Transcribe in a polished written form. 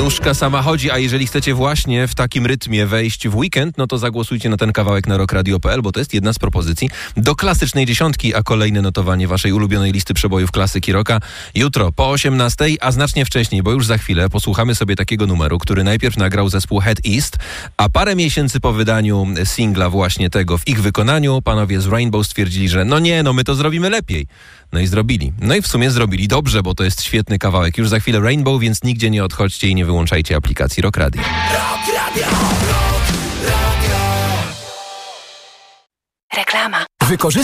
Nóżka sama chodzi, a jeżeli chcecie właśnie w takim rytmie wejść w weekend, no to zagłosujcie na ten kawałek na rockradio.pl, bo to jest jedna z propozycji do klasycznej dziesiątki, a kolejne notowanie waszej ulubionej listy przebojów klasyki rocka jutro po 18, a znacznie wcześniej, bo już za chwilę posłuchamy sobie takiego numeru, który najpierw nagrał zespół Head East, a parę miesięcy po wydaniu singla właśnie tego w ich wykonaniu panowie z Rainbow stwierdzili, że no my to zrobimy lepiej. No i zrobili. No i w sumie zrobili dobrze, bo to jest świetny kawałek. Już za chwilę Rainbow, więc nigdzie nie odchodźcie i nie wyłączajcie aplikacji Rock Radio. Rock Radio, Rock Radio. Reklama.